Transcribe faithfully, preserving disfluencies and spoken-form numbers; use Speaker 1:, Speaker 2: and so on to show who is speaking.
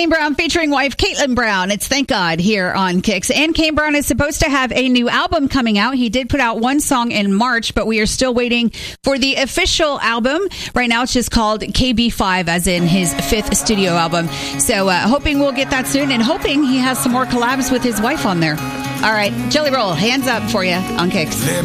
Speaker 1: Kane Brown featuring wife Caitlin Brown. It's Thank God here on Kicks. And Kane Brown is supposed to have a new album coming out. He did put out one song in March, but we are still waiting for the official album. Right now it's just called K B five, as in his fifth studio album. So uh, hoping we'll get that soon, and hoping he has some more collabs with his wife on there. All right, Jelly Roll, hands up for you on Kicks.